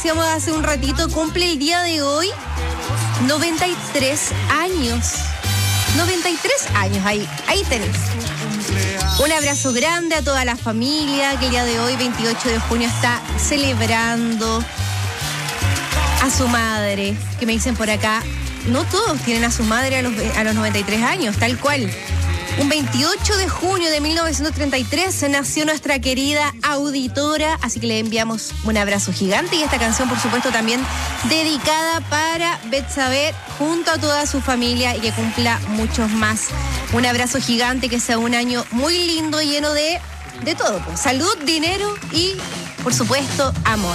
Decíamos hace un ratito, cumple el día de hoy 93 años. 93 años, ahí tenés. Un abrazo grande a toda la familia que el día de hoy, 28 de junio, está celebrando a su madre, que me dicen por acá, no todos tienen a su madre a los 93 años, tal cual. Un 28 de junio de 1933 nació nuestra querida auditora, así que le enviamos un abrazo gigante y esta canción, por supuesto, también dedicada para Betsabe junto a toda su familia y que cumpla muchos más. Un abrazo gigante, que sea un año muy lindo, lleno de todo, pues. Salud, dinero y, por supuesto, amor.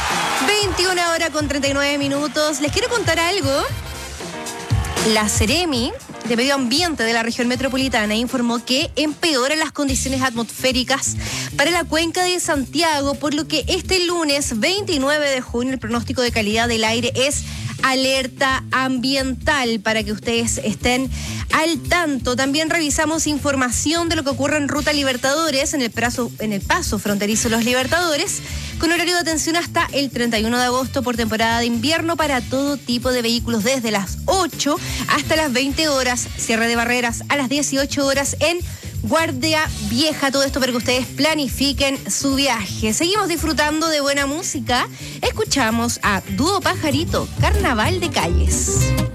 21:39. Les quiero contar algo. La Seremi de Medio Ambiente de la región metropolitana informó que empeoran las condiciones atmosféricas para la cuenca de Santiago, por lo que este lunes 29 de junio el pronóstico de calidad del aire es alerta ambiental, para que ustedes estén al tanto. También revisamos información de lo que ocurre en Ruta Libertadores, en el paso fronterizo Los Libertadores, con horario de atención hasta el 31 de agosto por temporada de invierno para todo tipo de vehículos desde las 8 hasta las 20 horas, cierre de barreras a las 18 horas en Guardia Vieja. Todo esto para que ustedes planifiquen su viaje. Seguimos disfrutando de buena música. Escuchamos a Dúo Pajarito, Carnaval de Calles.